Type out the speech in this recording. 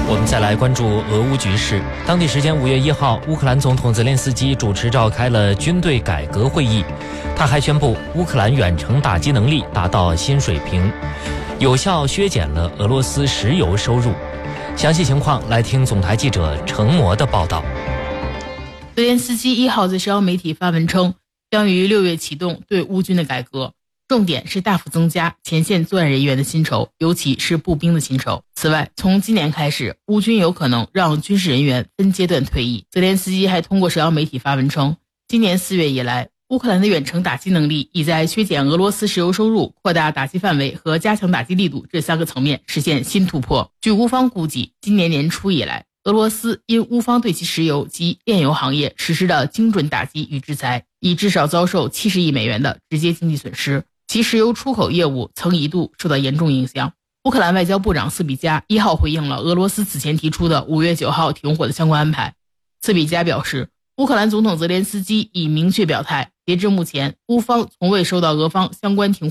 我们再来关注俄乌局势。当地时间5月1号，乌克兰总统泽连斯基主持召开了军队改革会议。他还宣布，乌克兰远程打击能力达到新水平，有效削减了俄罗斯石油收入。详细情况来听总台记者程模的报道。 泽连斯基1号在社交媒体发文称，将于6月启动对乌军的改革，重点是大幅增加前线作战人员的薪酬，尤其是步兵的薪酬。此外，从今年开始，乌军有可能让军事人员分阶段退役。泽连斯基还通过社交媒体发文称，今年4月以来，乌克兰的远程打击能力已在削减俄罗斯石油收入、扩大打击范围和加强打击力度这3个层面实现新突破。据乌方估计，今年年初以来，俄罗斯因乌方对其石油及炼油行业实施的精准打击与制裁，已至少遭受70亿美元的直接经济损失，其石油出口业务曾一度受到严重影响。乌克兰外交部长斯比加1号回应了俄罗斯此前提出的5月9号停火的相关安排。斯比加表示，乌克兰总统泽连斯基已明确表态，截至目前，乌方从未收到俄方相关停火